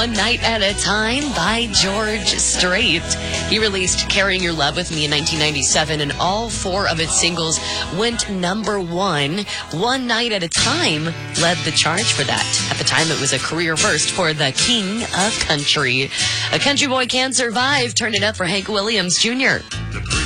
One Night at a Time by George Strait. He released Carrying Your Love with Me in 1997, and all 4 of its singles went number 1. One Night at a Time led the charge for that. At the time, it was a career first for the King of Country. A country boy can survive. Turn it up for Hank Williams Jr.